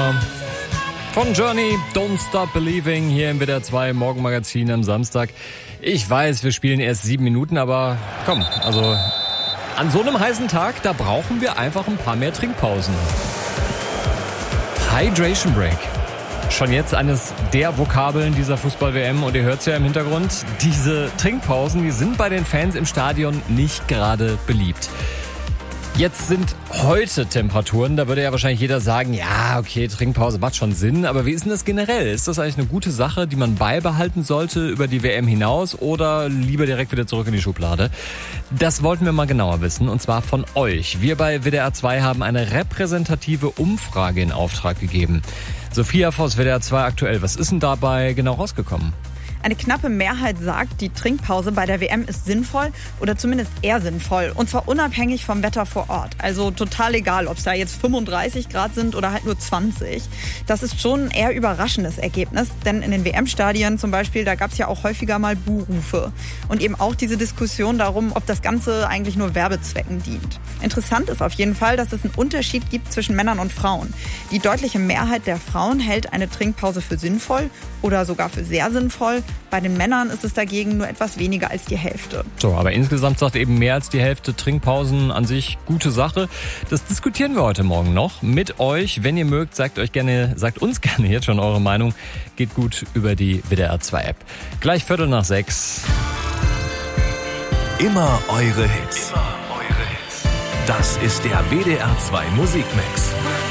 Summer. Von Journey, Don't Stop Believing, hier im WDR 2 Morgenmagazin am Samstag. Ich weiß, wir spielen erst 7 Minuten, aber komm, also an so einem heißen Tag, da brauchen wir einfach ein paar mehr Trinkpausen. Hydration Break. Schon jetzt eines der Vokabeln dieser Fußball-WM und ihr hört es ja im Hintergrund. Diese Trinkpausen, die sind bei den Fans im Stadion nicht gerade beliebt. Jetzt sind heute Temperaturen, da würde ja wahrscheinlich jeder sagen, ja, okay, Trinkpause macht schon Sinn, aber wie ist denn das generell? Ist das eigentlich eine gute Sache, die man beibehalten sollte über die WM hinaus oder lieber direkt wieder zurück in die Schublade? Das wollten wir mal genauer wissen und zwar von euch. Wir bei WDR 2 haben eine repräsentative Umfrage in Auftrag gegeben. Sophia Voss, WDR 2 aktuell, was ist denn dabei genau rausgekommen? Eine knappe Mehrheit sagt, die Trinkpause bei der WM ist sinnvoll oder zumindest eher sinnvoll. Und zwar unabhängig vom Wetter vor Ort. Also total egal, ob es da jetzt 35 Grad sind oder halt nur 20. Das ist schon ein eher überraschendes Ergebnis. Denn in den WM-Stadien zum Beispiel, da gab es ja auch häufiger mal Buhrufe. Und eben auch diese Diskussion darum, ob das Ganze eigentlich nur Werbezwecken dient. Interessant ist auf jeden Fall, dass es einen Unterschied gibt zwischen Männern und Frauen. Die deutliche Mehrheit der Frauen hält eine Trinkpause für sinnvoll oder sogar für sehr sinnvoll. Bei den Männern ist es dagegen nur etwas weniger als die Hälfte. So, aber insgesamt sagt eben mehr als die Hälfte Trinkpausen an sich gute Sache. Das diskutieren wir heute Morgen noch mit euch. Wenn ihr mögt, sagt uns gerne jetzt schon eure Meinung. Geht gut über die WDR 2 App. Gleich 5:45. Immer eure Hits. Das ist der WDR 2 Musikmix.